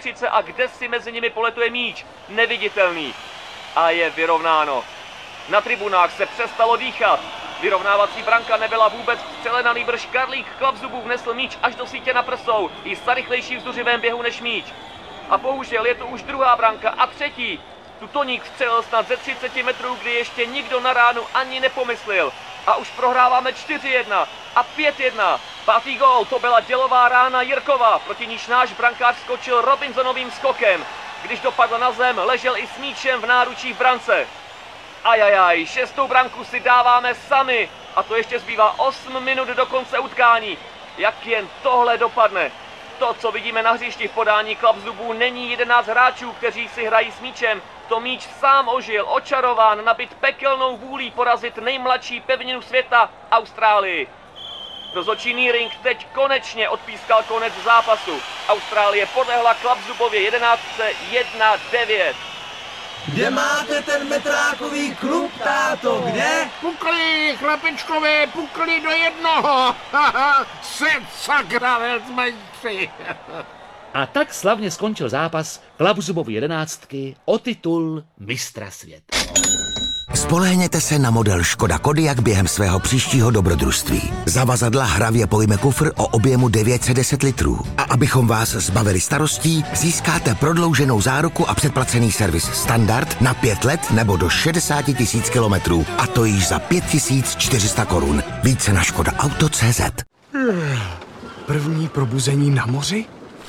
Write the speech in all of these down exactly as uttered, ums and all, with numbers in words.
Chytřice a kde si mezi nimi poletuje míč. Neviditelný. A je vyrovnáno. Na tribunách se přestalo dýchat. Vyrovnávací branka nebyla vůbec vstřelena, nýbrž Karlík Klapzubů vnesl míč až do sítě na prsou. I za rychlejší vzduřivém běhu než míč. A bohužel je to už druhá branka a třetí. Tu Toník vstřelil snad ze třiceti metrů, kdy ještě nikdo na ránu ani nepomyslel. A už prohráváme čtyři jedna a pět jedna. Pátý gól, to byla dělová rána Jirkova, proti níž náš brankář skočil Robinsonovým skokem. Když dopadl na zem, ležel i s míčem v náručí v brance. Ajajaj, šestou branku si dáváme sami. A to ještě zbývá osm minut do konce utkání. Jak jen tohle dopadne. To, co vidíme na hřišti v podání Klapzubů, není jedenáct hráčů, kteří si hrají s míčem. To míč sám ožil, očarován, nabit pekelnou vůlí porazit nejmladší pevninu světa, Austrálii. Rozhodčí ring teď konečně odpískal konec zápasu. Austrálie podlehla Klapzubově jedenáctce jedna devět. Kde máte ten metrákový klub, táto, kde? Pukli, chlapečkové, pukli do jednoho. Set sakra, velcmajstři. A tak slavně skončil zápas Klapzubovy jedenáctky o titul mistra světa. Spolehněte se na model Škoda Kodiaq během svého příštího dobrodružství. Zavazadla hravě pojme kufr o objemu devět set deset litrů. A abychom vás zbavili starostí, získáte prodlouženou záruku a předplacený servis standard na pět let nebo do šedesát tisíc kilometrů. A to již za pět tisíc čtyři sta korun. Více na škoda auto tečka cé zet. První probuzení na moři?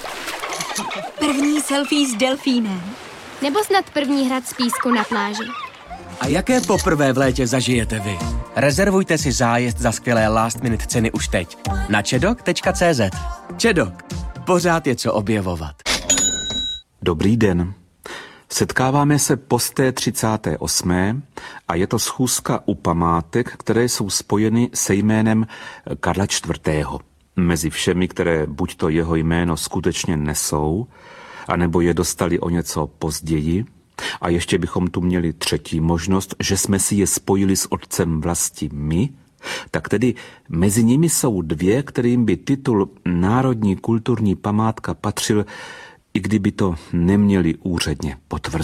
První selfie s delfínem. Nebo snad první hrad z písku na pláži. A jaké poprvé v létě zažijete vy? Rezervujte si zájezd za skvělé last minute ceny už teď na čedok tečka cé zet. Čedok. Pořád je co objevovat. Dobrý den. Setkáváme se po té třicáté osmé a je to schůzka u památek, které jsou spojeny se jménem Karla čtvrtého. Mezi všemi, které buď to jeho jméno skutečně nesou, anebo je dostali o něco později. A ještě bychom tu měli třetí možnost, že jsme si je spojili s otcem vlasti my, tak tedy mezi nimi jsou dvě, kterým by titul Národní kulturní památka patřil, i kdyby to neměli úředně potvrzeno.